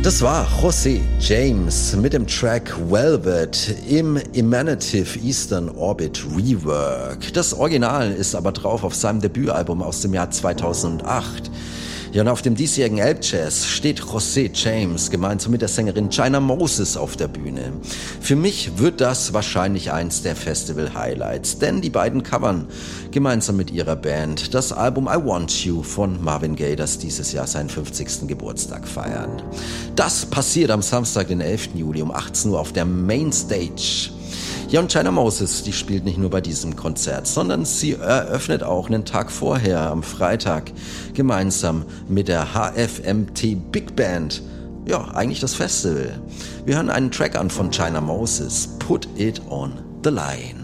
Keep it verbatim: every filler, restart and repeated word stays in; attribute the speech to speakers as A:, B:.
A: Das war José James mit dem Track Velvet im Emanative Eastern Orbit Rework. Das Original ist aber drauf auf seinem Debütalbum aus dem Jahr zweitausendacht. Ja, und auf dem diesjährigen Elbjazz steht José James gemeinsam mit der Sängerin China Moses auf der Bühne. Für mich wird das wahrscheinlich eins der Festival-Highlights, denn die beiden covern gemeinsam mit ihrer Band das Album I Want You von Marvin Gaye, das dieses Jahr seinen fünfzigsten Geburtstag feiern. Das passiert am Samstag, den elften Juli um achtzehn Uhr auf der Mainstage. Ja, und China Moses, die spielt nicht nur bei diesem Konzert, sondern sie eröffnet auch einen Tag vorher, am Freitag, gemeinsam mit der H F M T Big Band. Ja, eigentlich das Festival. Wir hören einen Track an von China Moses, Put It On The Line.